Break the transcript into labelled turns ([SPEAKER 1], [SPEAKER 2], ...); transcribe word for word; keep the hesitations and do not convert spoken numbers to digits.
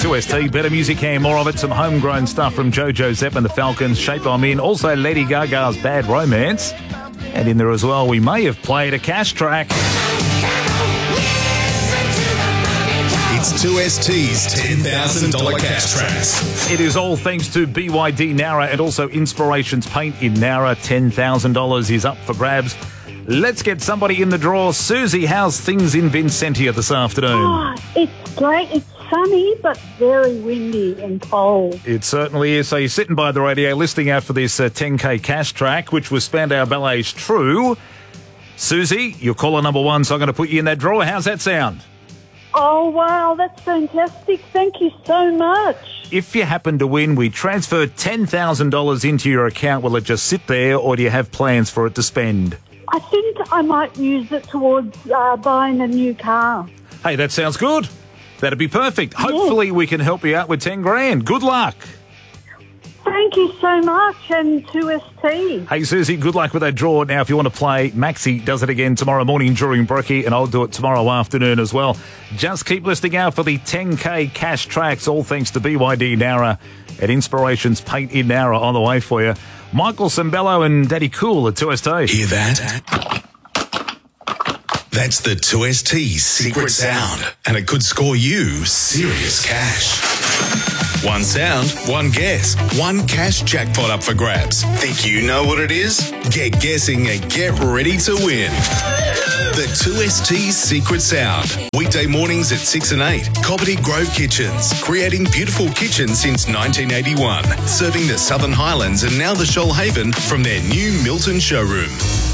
[SPEAKER 1] two S T. Better music here, more of it. Some homegrown stuff from Jojo Zepp and the Falcons. Shape I'm In. Also Lady Gaga's Bad Romance. And in there as well, we may have played a cash track.
[SPEAKER 2] It's two S T's ten thousand dollars cash tracks.
[SPEAKER 1] It is all thanks to B Y D Nowra and also Inspirations Paint in Nowra. ten thousand dollars is up for grabs. Let's get somebody in the draw. Susie, how's things in Vincentia this afternoon?
[SPEAKER 3] Oh, it's great. It's sunny, but very windy and cold.
[SPEAKER 1] It certainly is. So you're sitting by the radio listening out for this uh, ten K cash track, which was Spandau Ballet's True. Susie, you're caller number one, so I'm going to put you in that draw. How's that sound?
[SPEAKER 3] Oh, wow, that's fantastic. Thank you so much.
[SPEAKER 1] If you happen to win, we transfer ten thousand dollars into your account. Will it just sit there, or do you have plans for it to spend?
[SPEAKER 3] I think I might use it towards uh, buying a new car.
[SPEAKER 1] Hey, that sounds good. That'd be perfect. Hopefully
[SPEAKER 3] Yes.
[SPEAKER 1] we can help you out with ten grand. Good luck.
[SPEAKER 3] Thank you so much, and two S T.
[SPEAKER 1] Hey, Susie, good luck with that draw. Now, if you want to play, Maxie does it again tomorrow morning during Brekkie, and I'll do it tomorrow afternoon as well. Just keep listening out for the ten K cash tracks, all thanks to B Y D Nowra at Inspirations Paint in Nowra on the way for you. Michael Sembello and Daddy Cool at two S T.
[SPEAKER 2] Hear that? That's the two S T's secret sound, and it could score you serious cash. One sound, one guess, one cash jackpot up for grabs. Think you know what it is? Get guessing and get ready to win. The two S T's secret sound. Weekday mornings at six and eight. Cobbitty Grove Kitchens, creating beautiful kitchens since nineteen eighty-one. Serving the Southern Highlands and now the Shoalhaven from their new Milton showroom.